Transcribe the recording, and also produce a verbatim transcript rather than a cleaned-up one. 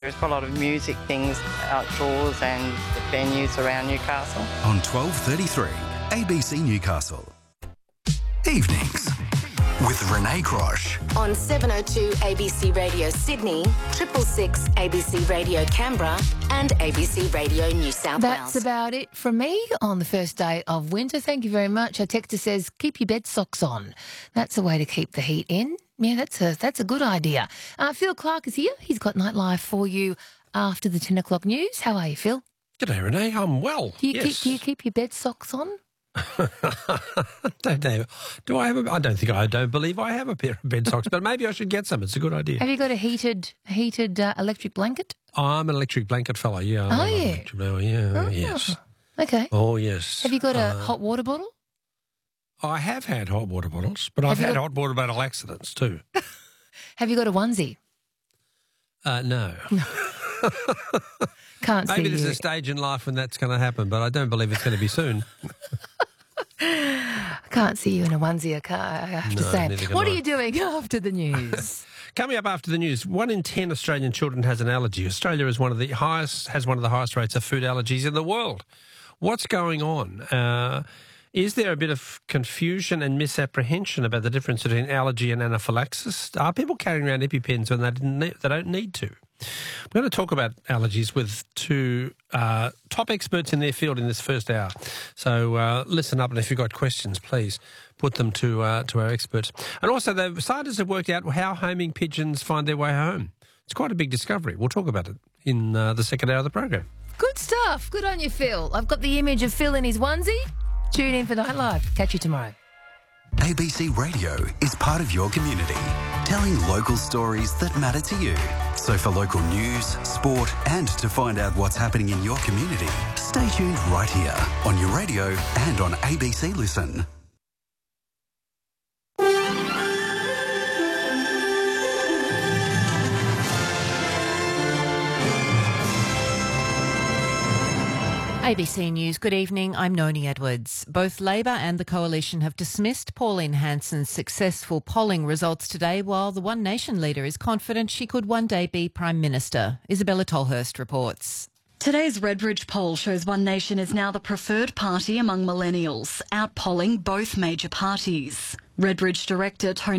There's a lot of music things outdoors and the venues around Newcastle. On twelve thirty-three, A B C Newcastle. Evenings with Renee Crosh. On seven oh two A B C Radio Sydney, triple six A B C Radio Canberra and A B C Radio New South Wales. That's about it from me on the first day of winter. Thank you very much. Our texter says, keep your bed socks on. That's a way to keep the heat in. Yeah, that's a that's a good idea. Uh, Phil Clark is here. He's got Nightlife for you after the ten o'clock news. How are you, Phil? G'day, Renee. I'm well. Do you, yes. keep, do you keep your bed socks on? don't know. Do I have a? I don't think I don't believe I have a pair of bed socks, but maybe I should get some. It's a good idea. Have you got a heated heated uh, electric blanket? I'm an electric blanket fella. Yeah. Oh, I'm yeah. electric- Oh yeah. Oh, Yes. Okay. Oh yes. Have you got a Uh, hot water bottle? I have had hot water bottles, but I've you had got- hot water bottle accidents too. Have you got a onesie? Uh, no. Can't Maybe see there's you. a stage in life when that's going to happen, but I don't believe it's going to be soon. I can't see you in a onesie, I, can't, I have to No, say. neither can What are I. you doing after the news? Coming up after the news, one in ten Australian children has an allergy. Australia is one of the highest, has one of the highest rates of food allergies in the world. What's going on? Uh, is there a bit of confusion and misapprehension about the difference between allergy and anaphylaxis? Are people carrying around EpiPens when they, didn't need, they don't need to? We're going to talk about allergies with two uh, top experts in their field in this first hour. So uh, listen up, and if you've got questions, please put them to uh, to our experts. And also, the scientists have worked out how homing pigeons find their way home. It's quite a big discovery. We'll talk about it in uh, the second hour of the program. Good stuff. Good on you, Phil. I've got the image of Phil in his onesie. Tune in for Nightlife. Catch you tomorrow. A B C Radio is part of your community, telling local stories that matter to you. So for local news, sport, and to find out what's happening in your community, stay tuned right here on your radio and on A B C Listen. A B C News, good evening. I'm Noni Edwards. Both Labor and the Coalition have dismissed Pauline Hanson's successful polling results today, while the One Nation leader is confident she could one day be Prime Minister. Isabella Tolhurst reports. Today's Redbridge poll shows One Nation is now the preferred party among millennials, outpolling both major parties. Redbridge director Tony